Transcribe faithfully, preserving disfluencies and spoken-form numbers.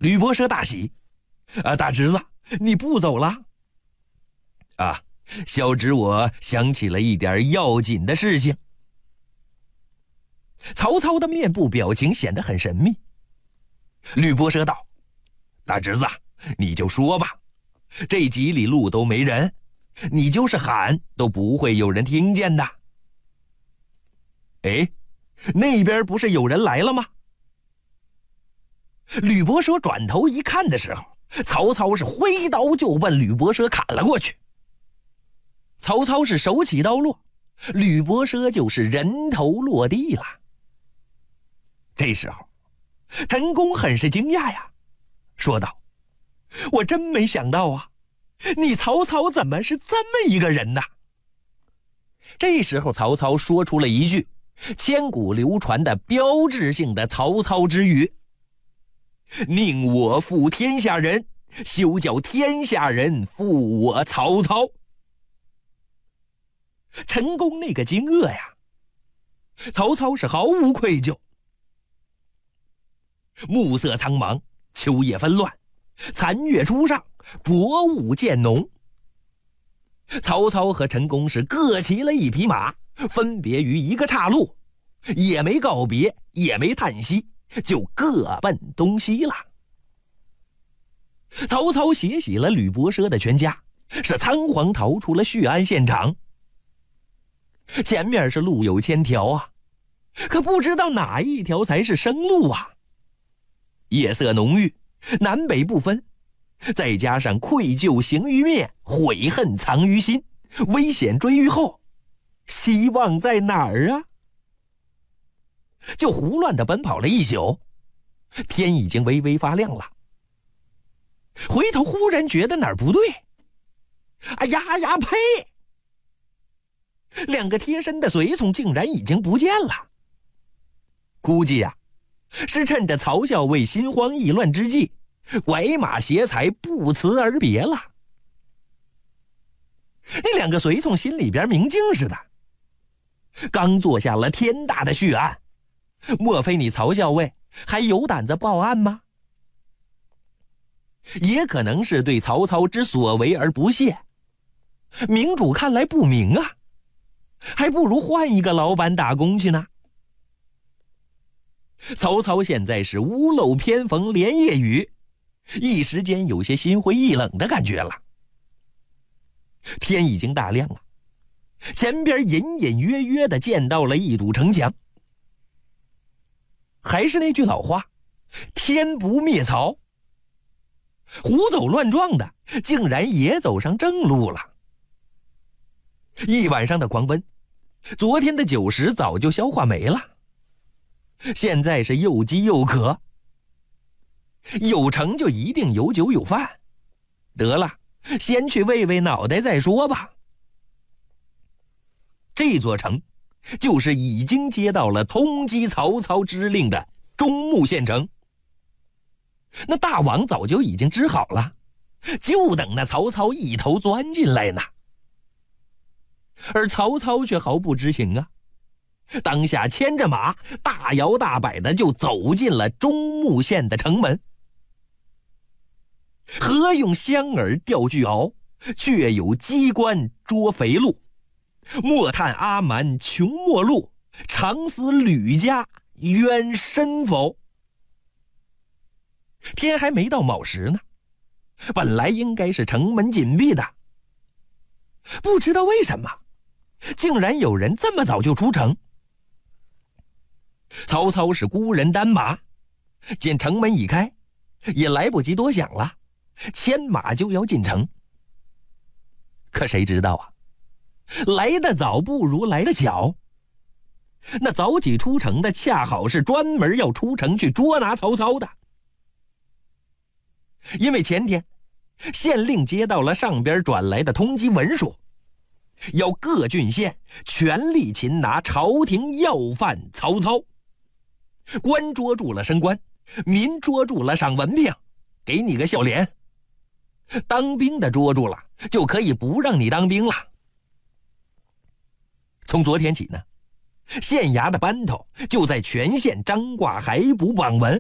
吕伯奢大喜：“啊，大侄子，你不走了？”“啊，小侄我想起了一点要紧的事情。”曹操的面部表情显得很神秘。吕伯奢道：“大侄子，你就说吧，这几里路都没人，你就是喊都不会有人听见的。”“哎，那边不是有人来了吗？”吕伯奢转头一看的时候，曹操是挥刀就奔吕伯奢砍了过去。曹操是手起刀落，吕伯奢就是人头落地了。这时候陈宫很是惊讶呀，说道：“我真没想到啊，你曹操怎么是这么一个人呢？”这时候曹操说出了一句千古流传的标志性的曹操之语：“宁我负天下人，休叫天下人负我曹操。”陈宫那个惊愕呀，曹操是毫无愧疚。暮色苍茫，秋叶纷乱，残月初上，薄雾渐浓。曹操和陈宫是各骑了一匹马，分别于一个岔路，也没告别，也没叹息，就各奔东西了。曹操携洗了吕伯奢的全家，是仓皇逃出了续安现场。前面是路有千条啊，可不知道哪一条才是生路啊。夜色浓郁，南北不分，再加上愧疚行于面，悔恨藏于心，危险追于后，希望在哪儿啊？就胡乱地奔跑了一宿，天已经微微发亮了。回头忽然觉得哪儿不对，啊呀呀呸！两个贴身的随从竟然已经不见了。估计呀、啊，是趁着曹校尉心慌意乱之际，拐马挟财不辞而别了。那两个随从心里边明镜似的，刚做下了天大的血案，莫非你曹校尉还有胆子报案吗？也可能是对曹操之所为而不屑，明主看来不明啊，还不如换一个老板打工去呢。曹操现在是屋漏偏逢连夜雨，一时间有些心灰意冷的感觉了。天已经大亮了，前边隐隐约约的见到了一堵城墙。还是那句老话，天不灭曹。胡走乱撞的竟然也走上正路了。一晚上的狂奔，昨天的酒食早就消化没了，现在是又饥又渴。有城就一定有酒有饭，得了，先去喂喂脑袋再说吧。这座城就是已经接到了通缉曹操之令的中牟县城。那大网早就已经织好了，就等那曹操一头钻进来呢。而曹操却毫不知情啊，当下牵着马大摇大摆的就走进了中牟县的城门。何用香饵钓巨鳌，却有机关捉肥鹿。莫叹阿蛮穷末路，常思吕家冤深否。天还没到卯时呢，本来应该是城门紧闭的，不知道为什么竟然有人这么早就出城。曹操是孤人单马，见城门已开，也来不及多想了，牵马就要进城。可谁知道啊，来得早不如来得巧。那早起出城的恰好是专门要出城去捉拿曹操的。因为前天县令接到了上边转来的通缉文书，要各郡县全力擒拿朝廷要犯曹操。官捉住了升官，民捉住了赏文凭，给你个笑脸。当兵的捉住了，就可以不让你当兵了。从昨天起呢，县衙的班头就在全县张挂海捕榜文，